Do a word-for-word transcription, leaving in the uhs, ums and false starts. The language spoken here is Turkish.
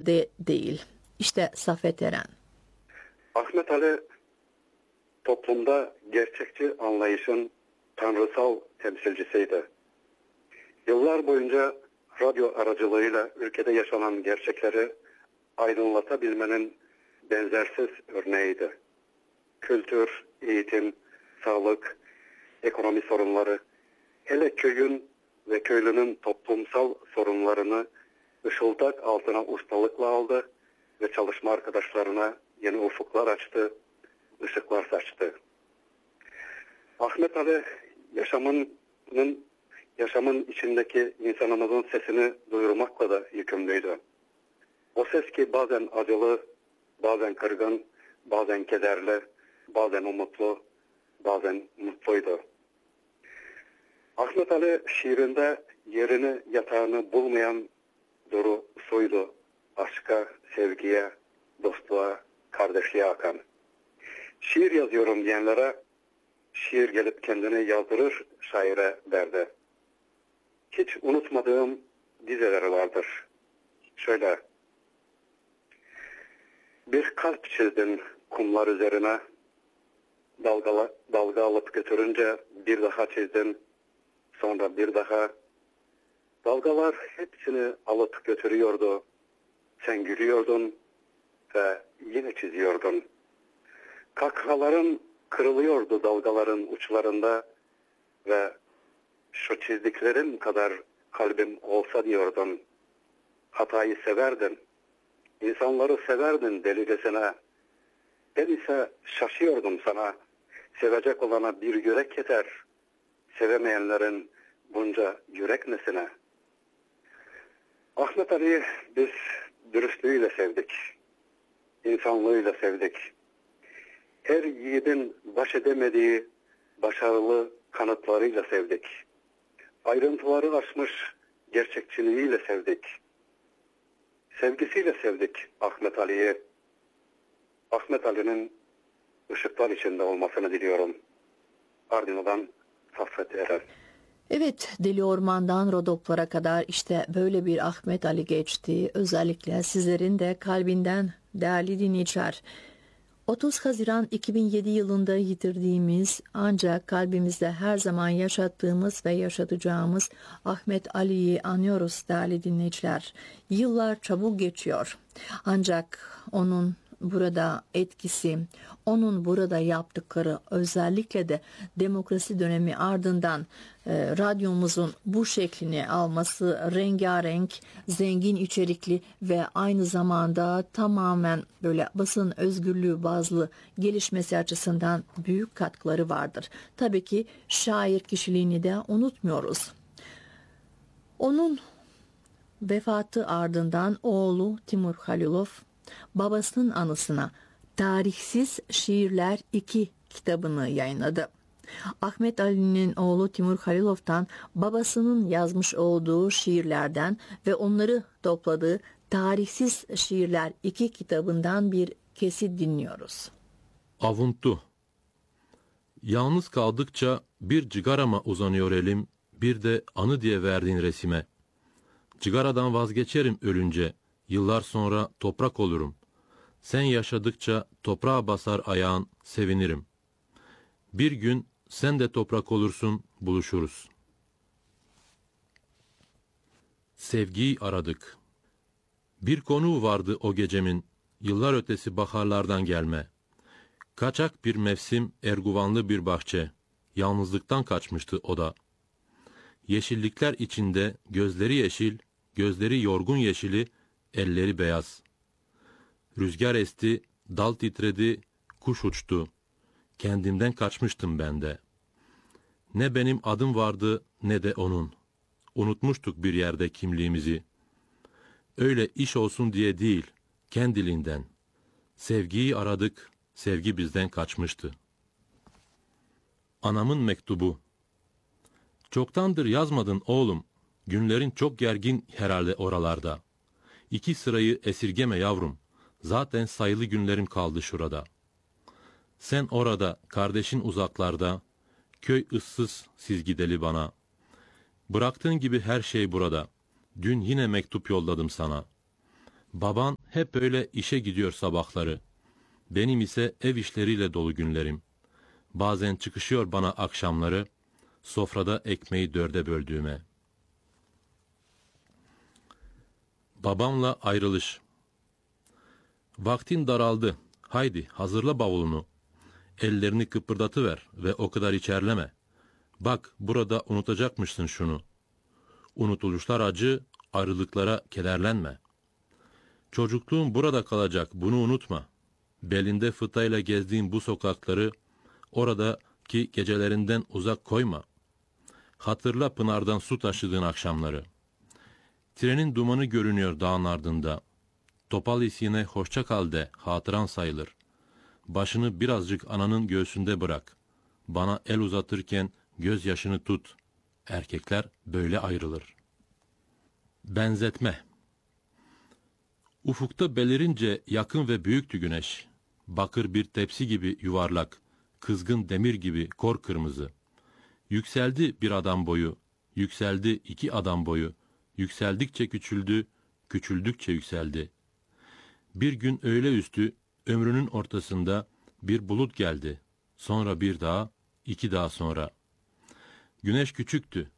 de değil. İşte Saffet Eren. Ahmet Ali toplumda gerçekçi anlayışın tanrısal temsilcisiydi. Yıllar boyunca radyo aracılığıyla ülkede yaşanan gerçekleri aydınlatabilmenin benzersiz örneğiydi. Kültür, eğitim, sağlık, ekonomi sorunları, hele köyün ve köylünün toplumsal sorunlarını ışıldak altına ustalıkla aldı ve çalışma arkadaşlarına yeni ufuklar açtı, ışıklar saçtı. Ahmet Ali yaşamının, yaşamın içindeki insanımızın sesini duyurmakla da yükümlüydü. O ses ki bazen acılı, bazen kırgın, bazen kederli, bazen umutlu, bazen mutluydu. Ahmet Ali şiirinde yerini, yatağını bulmayan duru suydu. Aşka, sevgiye, dostluğa, kardeşliğe akan. Şiir yazıyorum diyenlere şiir gelip kendini yazdırır şaire derdi. Hiç unutmadığım dizeleri vardır. Şöyle: bir kalp çizdin kumlar üzerine, dalgala, dalga alıp götürünce bir daha çizdin, sonra bir daha. Dalgalar hepsini alıp götürüyordu. Sen gülüyordun ve yine çiziyordun. Kahkahaların kırılıyordu dalgaların uçlarında ve şu çizdiklerin kadar kalbim olsa diyordun. Hatayı severdin, insanları severdin delicesine. Ben ise şaşıyordum sana. Sevecek olana bir yürek yeter, sevemeyenlerin bunca yürek nesine? Ahmet Ali'yi biz dürüstlüğüyle sevdik, insanlığıyla sevdik. Her yiğidin baş edemediği başarılı kanıtlarıyla sevdik. Ayrıntıları aşmış gerçekçiliğiyle sevdik. Sevgisiyle sevdik Ahmet Ali'yi. Ahmet Ali'nin ışıklar içinde olmasını diliyorum. Ardından Saffet Eren. Evet, Deli Orman'dan Rodoplara kadar işte böyle bir Ahmet Ali geçti. Özellikle sizlerin de kalbinden değerli dinleyiciler. otuz Haziran iki bin yedi yılında yitirdiğimiz ancak kalbimizde her zaman yaşattığımız ve yaşatacağımız Ahmet Ali'yi anıyoruz değerli dinleyiciler. Yıllar çabuk geçiyor. Ancak onun burada etkisi, onun burada yaptıkları, özellikle de demokrasi dönemi ardından e, radyomuzun bu şeklini alması, rengarenk, zengin içerikli ve aynı zamanda tamamen böyle basın özgürlüğü bazlı gelişmesi açısından büyük katkıları vardır. Tabii ki şair kişiliğini de unutmuyoruz. Onun vefatı ardından oğlu Timur Halilov babasının anısına Tarihsiz Şiirler iki kitabını yayınladı. Ahmet Ali'nin oğlu Timur Halilov'tan babasının yazmış olduğu şiirlerden ve onları topladığı Tarihsiz Şiirler iki kitabından bir kesit dinliyoruz. Avuntu. Yalnız kaldıkça bir cigarama uzanıyor elim, bir de anı diye verdiğin resime. Cigaradan vazgeçerim ölünce, yıllar sonra toprak olurum. Sen yaşadıkça toprağa basar ayağın, sevinirim. Bir gün sen de toprak olursun, buluşuruz. Sevgiyi aradık. Bir konuğu vardı o gecemin, yıllar ötesi baharlardan gelme. Kaçak bir mevsim, erguvanlı bir bahçe. Yalnızlıktan kaçmıştı o da. Yeşillikler içinde gözleri yeşil, gözleri yorgun yeşili, elleri beyaz. Rüzgar esti, dal titredi, kuş uçtu. Kendimden kaçmıştım ben de. Ne benim adım vardı ne de onun. Unutmuştuk bir yerde kimliğimizi. Öyle iş olsun diye değil, kendiliğinden. Sevgiyi aradık, sevgi bizden kaçmıştı. Anamın mektubu. Çoktandır yazmadın oğlum. Günlerin çok gergin herhalde oralarda. İki sırayı esirgeme yavrum. Zaten sayılı günlerim kaldı şurada. Sen orada, kardeşin uzaklarda. Köy ıssız, siz gideli bana. Bıraktığın gibi her şey burada. Dün yine mektup yolladım sana. Baban hep öyle işe gidiyor sabahları. Benim ise ev işleriyle dolu günlerim. Bazen çıkışıyor bana akşamları, sofrada ekmeği dörde böldüğüme. Babamla ayrılış. Vaktin daraldı. Haydi hazırla bavulunu. Ellerini kıpırdatıver ve o kadar içerleme. Bak burada unutacakmışsın şunu. Unutuluşlar acı, ayrılıklara kederlenme. Çocukluğun burada kalacak, bunu unutma. Belinde fıtayla gezdiğin bu sokakları, oradaki gecelerinden uzak koyma. Hatırla Pınar'dan su taşıdığın akşamları. Trenin dumanı görünüyor dağın ardında. Topal isine hoşça kal de, hatıran sayılır. Başını birazcık ananın göğsünde bırak. Bana el uzatırken gözyaşını tut. Erkekler böyle ayrılır. Benzetme. Ufukta belirince yakın ve büyüktü güneş. Bakır bir tepsi gibi yuvarlak, kızgın demir gibi kor kırmızı. Yükseldi bir adam boyu, yükseldi iki adam boyu, yükseldikçe küçüldü, küçüldükçe yükseldi. Bir gün öğle üstü, ömrünün ortasında bir bulut geldi. Sonra bir daha, iki daha sonra. Güneş küçüktü,